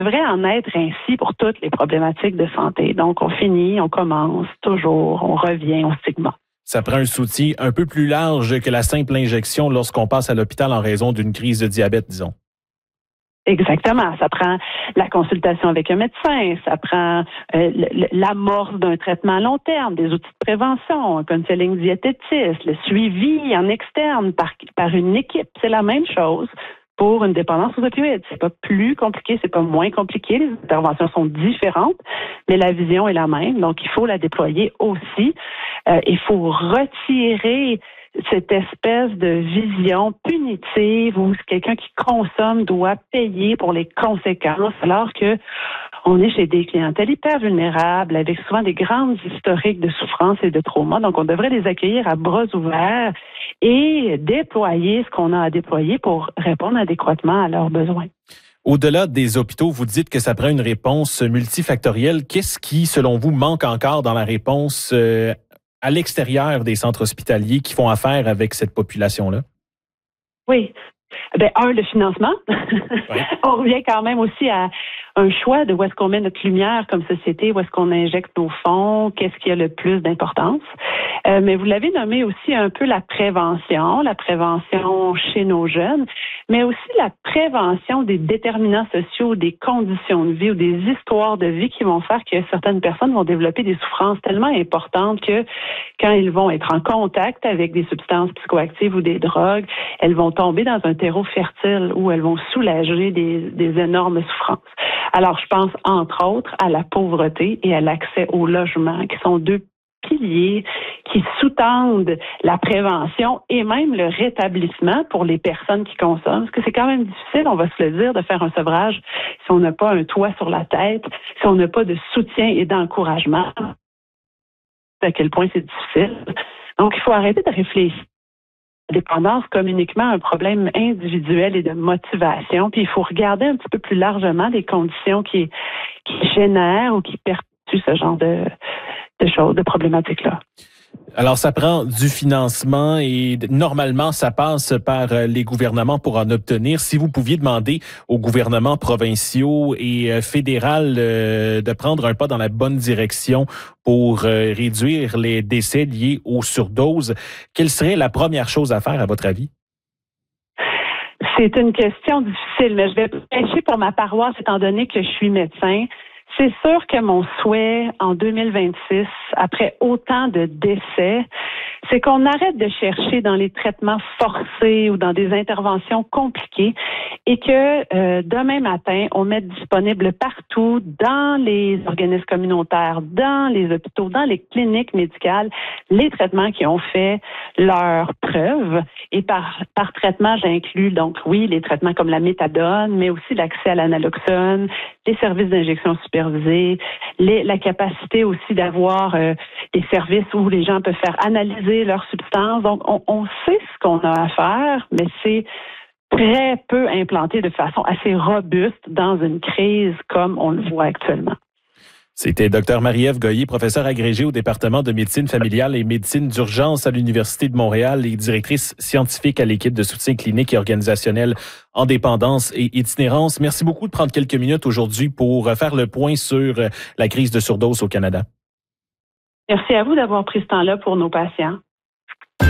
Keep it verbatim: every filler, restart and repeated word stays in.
devrait en être ainsi pour toutes les problématiques de santé. Donc, on finit, on commence, toujours, on revient, on stigmate. Ça prend un soutien un peu plus large que la simple injection lorsqu'on passe à l'hôpital en raison d'une crise de diabète, disons. Exactement. Ça prend la consultation avec un médecin, ça prend euh, l'amorce d'un traitement à long terme, des outils de prévention, un counseling diététiste, le suivi en externe par, par une équipe. C'est la même chose pour une dépendance aux opioïdes. C'est pas plus compliqué, c'est pas moins compliqué. Les interventions sont différentes, mais la vision est la même. Donc, il faut la déployer aussi. Euh, il faut retirer cette espèce de vision punitive où quelqu'un qui consomme doit payer pour les conséquences, alors que on est chez des clientèles hyper vulnérables, avec souvent des grandes historiques de souffrance et de trauma. Donc, on devrait les accueillir à bras ouverts et déployer ce qu'on a à déployer pour répondre adéquatement à leurs besoins. Au-delà des hôpitaux, vous dites que ça prend une réponse multifactorielle. Qu'est-ce qui, selon vous, manque encore dans la réponse euh, à l'extérieur des centres hospitaliers qui font affaire avec cette population-là? Oui. Ben, un, le financement. Oui. On revient quand même aussi à un choix de où est-ce qu'on met notre lumière comme société, où est-ce qu'on injecte nos fonds, qu'est-ce qui a le plus d'importance. Euh, mais vous l'avez nommé aussi un peu la prévention, la prévention chez nos jeunes, mais aussi la prévention des déterminants sociaux, des conditions de vie ou des histoires de vie qui vont faire que certaines personnes vont développer des souffrances tellement importantes que quand ils vont être en contact avec des substances psychoactives ou des drogues, elles vont tomber dans un terreau fertile où elles vont soulager des, des énormes souffrances. Alors, je pense, entre autres, à la pauvreté et à l'accès au logement, qui sont deux piliers qui sous-tendent la prévention et même le rétablissement pour les personnes qui consomment. Parce que c'est quand même difficile, on va se le dire, de faire un sevrage si on n'a pas un toit sur la tête, si on n'a pas de soutien et d'encouragement. À quel point c'est difficile. Donc, il faut arrêter de réfléchir à la dépendance comme uniquement un problème individuel et de motivation. Puis, il faut regarder un petit peu plus largement les conditions qui, qui génèrent ou qui perpétuent ce genre de, de choses, de problématiques-là. Alors, ça prend du financement et normalement, ça passe par les gouvernements pour en obtenir. Si vous pouviez demander aux gouvernements provinciaux et fédéraux de prendre un pas dans la bonne direction pour réduire les décès liés aux surdoses, quelle serait la première chose à faire, à votre avis? C'est une question difficile, mais je vais prêcher pour ma paroisse étant donné que je suis médecin. C'est sûr que mon souhait en deux mille vingt-six, après autant de décès, c'est qu'on arrête de chercher dans les traitements forcés ou dans des interventions compliquées et que euh, demain matin, on mette disponible partout dans les organismes communautaires, dans les hôpitaux, dans les cliniques médicales, les traitements qui ont fait leur preuve. Et par, par traitement, j'inclus donc, oui, les traitements comme la méthadone, mais aussi l'accès à l'analoxone, les services d'injection supervisée, les, la capacité aussi d'avoir euh, des services où les gens peuvent faire analyser leurs substances. Donc, on, on sait ce qu'on a à faire, mais c'est très peu implanté de façon assez robuste dans une crise comme on le voit actuellement. C'était Dr Marie-Ève Goyer, professeure agrégée au département de médecine familiale et médecine d'urgence à l'Université de Montréal et directrice scientifique à l'équipe de soutien clinique et organisationnel en dépendance et itinérance. Merci beaucoup de prendre quelques minutes aujourd'hui pour faire le point sur la crise de surdose au Canada. Merci à vous d'avoir pris ce temps-là pour nos patients.